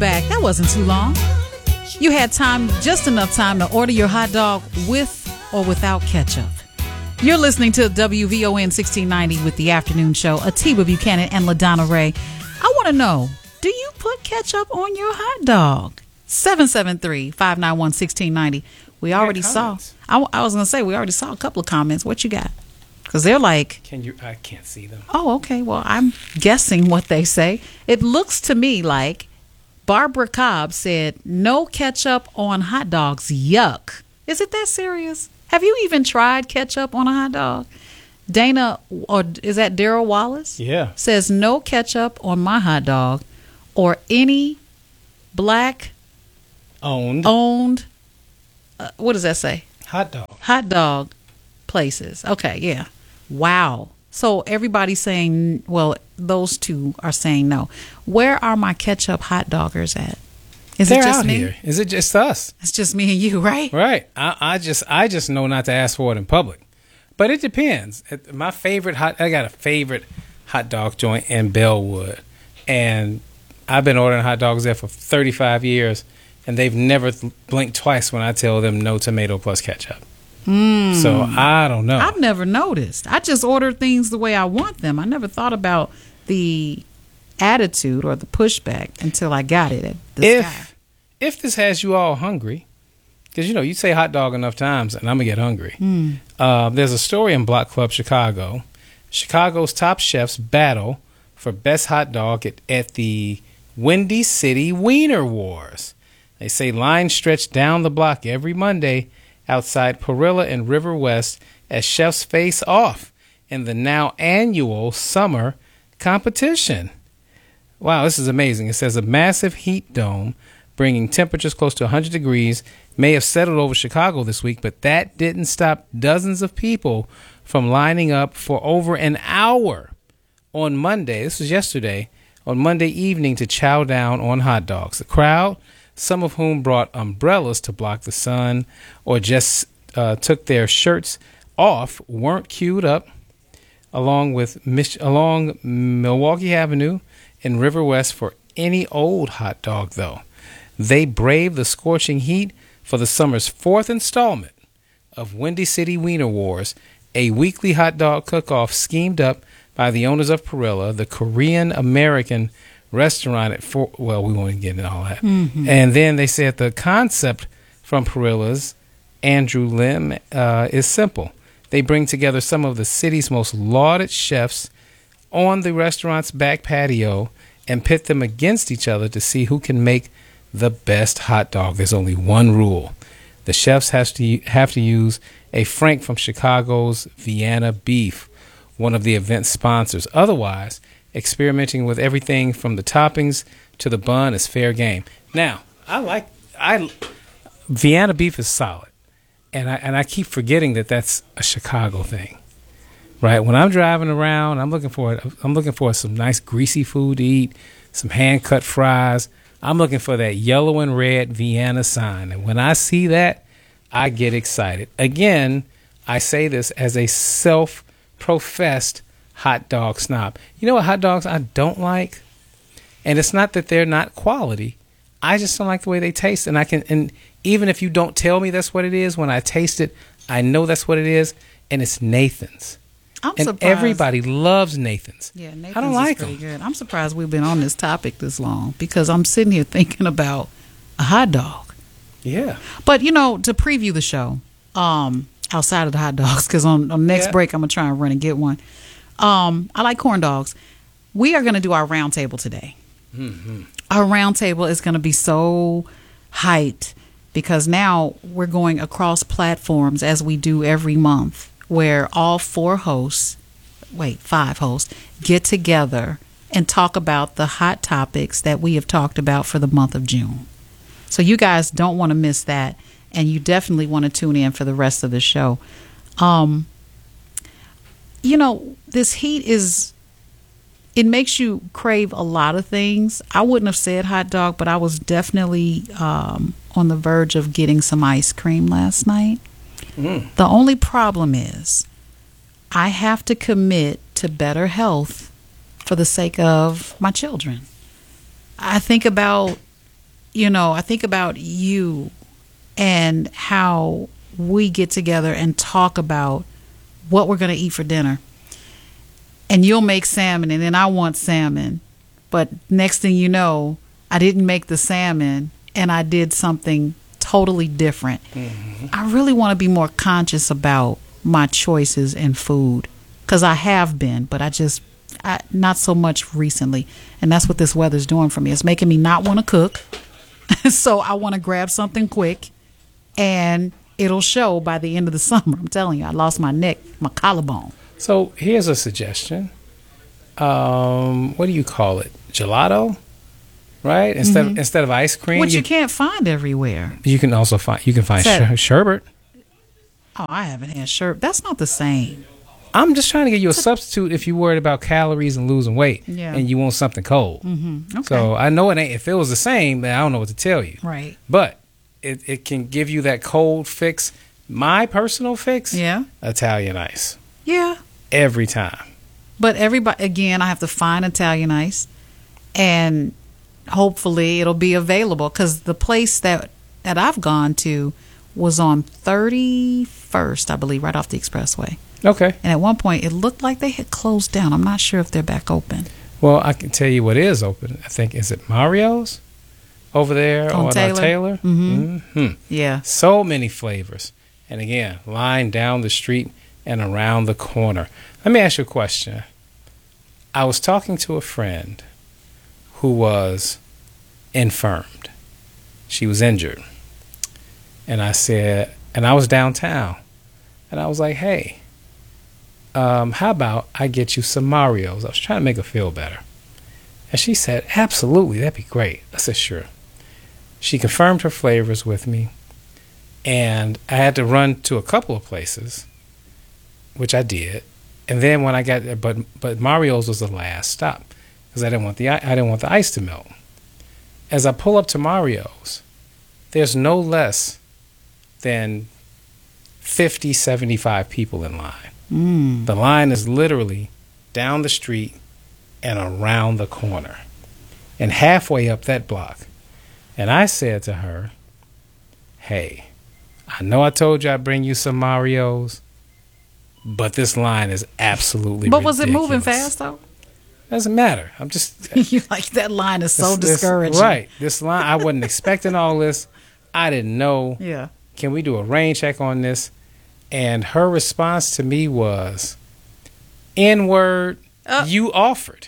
back. That wasn't too long. You had time, just enough time to order your hot dog with or without ketchup. You're listening to WVON 1690 with the afternoon show. Atiba Buchanan and LaDonna Ray. I want to know, do you put ketchup on your hot dog? 773-591-1690. We already saw. I was going to say, we already saw a couple of comments. What you got? Because they're like... I can't see them. Oh, okay. Well, I'm guessing what they say. It looks to me like Barbara Cobb said, no ketchup on hot dogs. Yuck. Is it that serious? Have you even tried ketchup on a hot dog? Dana, or is that Daryl Wallace? Yeah. Says no ketchup on my hot dog or any black owned what does that say? Hot dog places. Okay, yeah. Wow. So everybody's saying, well, those two are saying no. Where are my ketchup hot doggers at? They're it just out me? Here. Is it just us? It's just me and you, right? Right. I just know not to ask for it in public. But it depends. I got a favorite hot dog joint in Bellwood. And I've been ordering hot dogs there for 35 years. And they've never blinked twice when I tell them no tomato plus ketchup. So I don't know. I've never noticed. I just order things the way I want them. I never thought about the attitude or the pushback until I got it at the Sky. If this has you all hungry, because you say hot dog enough times and I'm gonna get hungry. There's a story in Block Club Chicago. Chicago's top chefs battle for best hot dog at the Windy City Wiener Wars. They say lines stretch down the block every Monday outside Parilla and River West as chefs face off in the now annual summer competition. Wow, this is amazing. It says a massive heat dome bringing temperatures close to 100 degrees may have settled over Chicago this week, but that didn't stop dozens of people from lining up for over an hour on Monday. This was yesterday, on Monday evening to chow down on hot dogs. The crowd, some of whom brought umbrellas to block the sun or just took their shirts off, weren't queued up along Milwaukee Avenue in River West for any old hot dog, though. They braved the scorching heat for the summer's fourth installment of Windy City Wiener Wars, a weekly hot dog cook-off schemed up by the owners of Parilla, the Korean-American restaurant at we won't get into all that. Mm-hmm. And then they said the concept from Parilla's Andrew Lim is simple. They bring together some of the city's most lauded chefs on the restaurant's back patio and pit them against each other to see who can make the best hot dog. There's only one rule. The chefs have to use a frank from Chicago's Vienna beef, one of the event sponsors. Otherwise, experimenting with everything from the toppings to the bun is fair game. Now, Vienna beef is solid, and I keep forgetting that that's a Chicago thing, right? When I'm driving around, I'm looking for some nice greasy food to eat, some hand cut fries. I'm looking for that yellow and red Vienna sign, and when I see that, I get excited. Again, I say this as a self-professed hot dog snob. You know what hot dogs I don't like? And it's not that they're not quality. I just don't like the way they taste. And even if you don't tell me that's what it is, when I taste it, I know that's what it is. And it's Nathan's. I'm and surprised. Everybody loves Nathan's. Yeah, Nathan's I don't like is pretty them. good. I'm surprised we've been on this topic this long because I'm sitting here thinking about a hot dog. Yeah. But, to preview the show, outside of the hot dogs, because on the next break, I'm going to try and run and get one. I like corn dogs. We are going to do our round table today. Mm-hmm. Our round table is going to be so hyped because now we're going across platforms as we do every month, where all 5 hosts get together and talk about the hot topics that we have talked about for the month of June. So you guys don't want to miss that, and you definitely want to tune in for the rest of the show. This heat it makes you crave a lot of things. I wouldn't have said hot dog, but I was definitely on the verge of getting some ice cream last night. Mm. The only problem is I have to commit to better health for the sake of my children. I think about I think about you and how we get together and talk about what we're going to eat for dinner. And you'll make salmon, and then I want salmon. But next thing you know, I didn't make the salmon, and I did something totally different. Mm-hmm. I really want to be more conscious about my choices in food, because I have been, but not so much recently. And that's what this weather's doing for me. It's making me not want to cook. So I want to grab something quick, and it'll show by the end of the summer. I'm telling you, I lost my neck, my collarbone. So here's a suggestion. What do you call it? Gelato, right? Instead of ice cream, which you can't find everywhere. You can also find sherbet. Oh, I haven't had sherbet. That's not the same. I'm just trying to get you a substitute if you're worried about calories and losing weight, and you want something cold. Mm-hmm. Okay. So I know it ain't. If it was the same, then I don't know what to tell you. Right. But it can give you that cold fix. My personal fix. Yeah. Italian ice. Yeah. Every time. But everybody, again, I have to find Italian ice, and hopefully it'll be available, because the place that I've gone to was on 31st, I believe, right off the expressway. Okay. And at one point, it looked like they had closed down. I'm not sure if they're back open. Well, I can tell you what is open. I think, is it Mario's over there on Taylor? Mm-hmm. Mm-hmm. Yeah. So many flavors. And again, line down the street and around the corner. Let me ask you a question. I was talking to a friend who was infirmed. She was injured. And I was downtown. And I was like, hey, how about I get you some Mario's? I was trying to make her feel better. And she said, absolutely, that'd be great. I said, sure. She confirmed her flavors with me. And I had to run to a couple of places, which I did. And then when I got there, but Mario's was the last stop, because I didn't want the ice to melt. As I pull up to Mario's, there's no less than 50, 75 people in line. Mm. The line is literally down the street and around the corner and halfway up that block. And I said to her, hey, I know I told you I'd bring you some Mario's, but this line is absolutely ridiculous. But was it moving fast, though? Doesn't matter. I'm just... You're like, that line is so discouraging. Right. This line, I wasn't expecting all this. I didn't know. Yeah. Can we do a rain check on this? And her response to me was, N-word, you offered.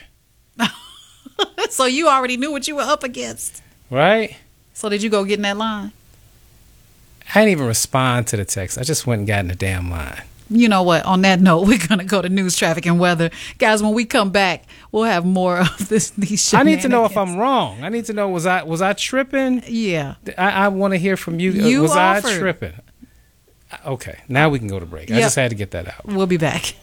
So you already knew what you were up against. Right? So did you go get in that line? I didn't even respond to the text. I just went and got in the damn line. You know what? On that note, we're going to go to news, traffic, and weather. Guys, when we come back, we'll have more of these shenanigans. I need to know if I'm wrong. I need to know, was I tripping? Yeah. I want to hear from you. Was offered. I tripping? Okay. Now we can go to break. Yep. I just had to get that out. We'll be back.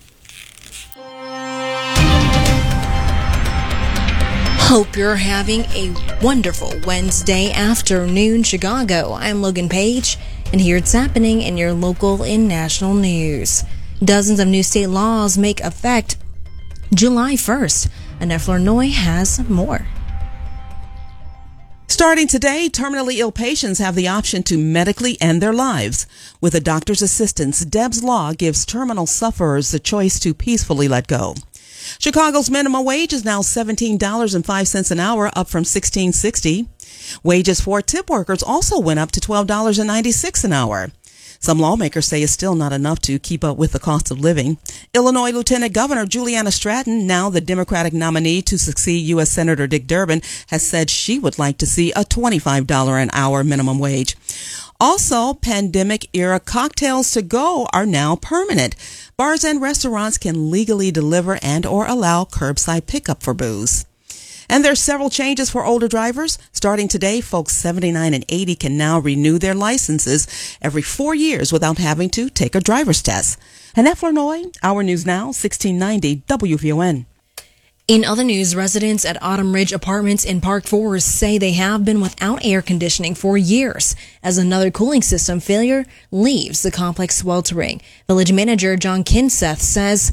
Hope you're having a wonderful Wednesday afternoon, Chicago. I'm Logan Page, and here it's happening in your local and national news. Dozens of new state laws make effect July 1st. Annette Flournoy has more. Starting today, terminally ill patients have the option to medically end their lives. With a doctor's assistance, Deb's Law gives terminal sufferers the choice to peacefully let go. Chicago's minimum wage is now $17.05 an hour, up from $16.60. Wages for tip workers also went up to $12.96 an hour. Some lawmakers say it's still not enough to keep up with the cost of living. Illinois Lieutenant Governor Juliana Stratton, now the Democratic nominee to succeed U.S. Senator Dick Durbin, has said she would like to see a $25 an hour minimum wage. Also, pandemic-era cocktails to go are now permanent. Bars and restaurants can legally deliver and or allow curbside pickup for booze. And there's several changes for older drivers. Starting today, folks 79 and 80 can now renew their licenses every 4 years without having to take a driver's test. Annette Flournoy, Our News Now, 1690 WVON. In other news, residents at Autumn Ridge Apartments in Park Forest say they have been without air conditioning for years as another cooling system failure leaves the complex sweltering. Village manager John Kinseth says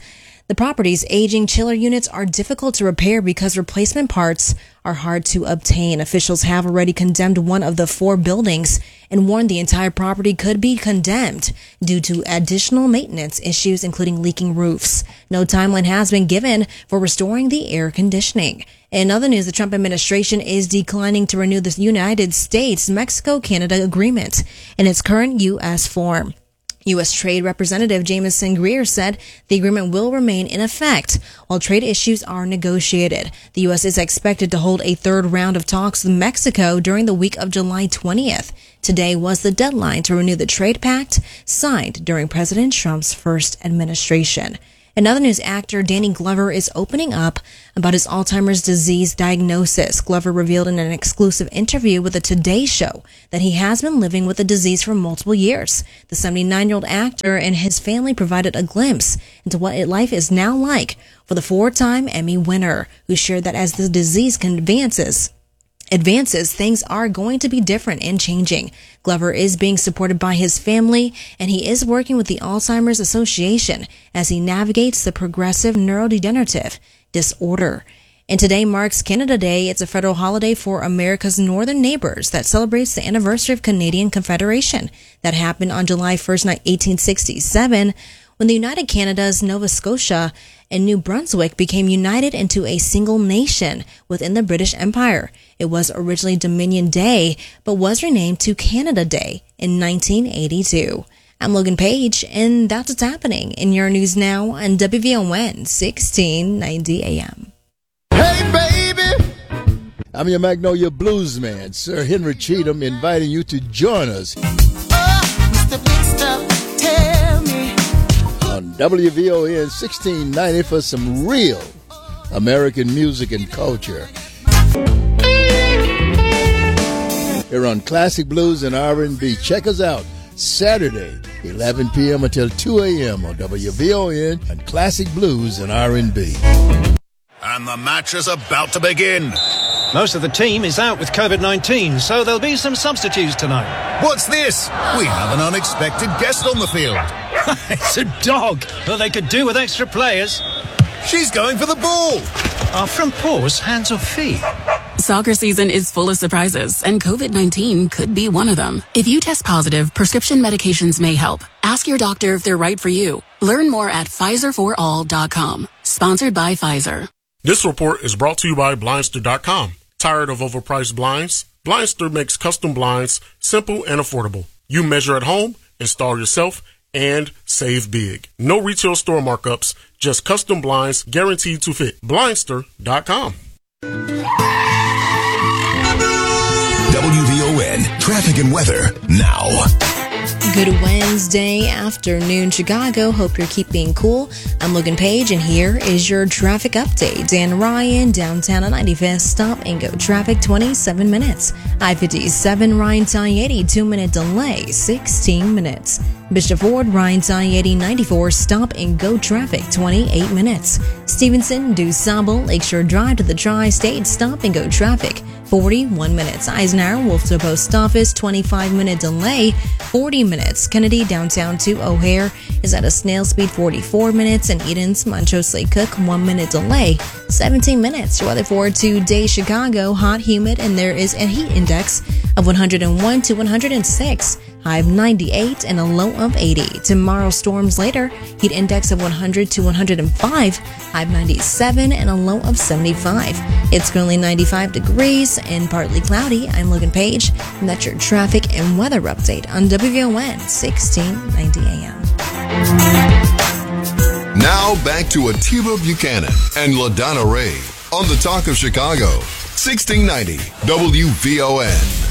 The property's aging chiller units are difficult to repair because replacement parts are hard to obtain. Officials have already condemned one of the 4 buildings and warned the entire property could be condemned due to additional maintenance issues, including leaking roofs. No timeline has been given for restoring the air conditioning. In other news, the Trump administration is declining to renew the United States-Mexico-Canada agreement in its current U.S. form. U.S. Trade Representative Jamieson Greer said the agreement will remain in effect while trade issues are negotiated. The U.S. is expected to hold a third round of talks with Mexico during the week of July 20th. Today was the deadline to renew the trade pact signed during President Trump's first administration. In other news, actor Danny Glover is opening up about his Alzheimer's disease diagnosis. Glover revealed in an exclusive interview with the Today Show that he has been living with the disease for multiple years. The 79-year-old actor and his family provided a glimpse into what life is now like for the 4-time Emmy winner, who shared that as the disease advances, things are going to be different and changing. Glover is being supported by his family, and he is working with the Alzheimer's Association as he navigates the progressive neurodegenerative disorder. And today marks Canada Day. It's a federal holiday for America's northern neighbors that celebrates the anniversary of Canadian Confederation that happened on July 1st, 1867, when the United Canada's Nova Scotia and New Brunswick became united into a single nation within the British Empire. It was originally Dominion Day, but was renamed to Canada Day in 1982. I'm Logan Page, and that's what's happening in your news now on WVON 1690 AM. Hey, baby! I'm your Magnolia Blues man, Sir Henry Cheatham, inviting you to join us. Mr. Big Stuff, tell me. On WVON 1690 for some real American music and culture. Here on Classic Blues and R&B. Check us out Saturday, 11 p.m. until 2 a.m. on WVON and Classic Blues and R&B. And the match is about to begin. Most of the team is out with COVID-19, so there'll be some substitutes tonight. What's this? We have an unexpected guest on the field. It's a dog. Well, they could do with extra players. She's going for the ball. Are front paws hands or feet? Soccer season is full of surprises, and COVID-19 could be one of them. If you test positive, prescription medications may help. Ask your doctor if they're right for you. Learn more at PfizerForAll.com. Sponsored by Pfizer. This report is brought to you by Blindster.com. Tired of overpriced blinds? Blindster makes custom blinds simple and affordable. You measure at home, install yourself, and save big. No retail store markups, just custom blinds guaranteed to fit. Blindster.com. WVON traffic and weather now. Good Wednesday afternoon, Chicago. Hope you're keeping cool. I'm Logan Page, and here is your traffic update. Dan Ryan, downtown at 95th, stop and go traffic, 27 minutes. I-57, Ryan I-80, 2-minute delay, 16 minutes. Bishop Ford, Ryan I-80, 94, stop and go traffic, 28 minutes. Stevenson, DuSable, Lakeshore Drive to the Tri-State, stop and go traffic, 41 minutes. Eisenhower, Wolf to Post Office, 25-minute delay, 40 minutes. Kennedy, downtown to O'Hare, is at a snail speed, 44 minutes. And Eden's, Montrose Lake Cook, 1-minute delay, 17 minutes. Your weather for today, Chicago, hot, humid, and there is a heat index of 101 to 106. High of 98 and a low of 80. Tomorrow, storms later. Heat index of 100 to 105. High of 97 and a low of 75. It's currently 95 degrees and partly cloudy. I'm Logan Page, and that's your traffic and weather update on WVON 1690 AM. Now back to Atiba Buchanan and LaDonna Ray on the Talk of Chicago, 1690 WVON.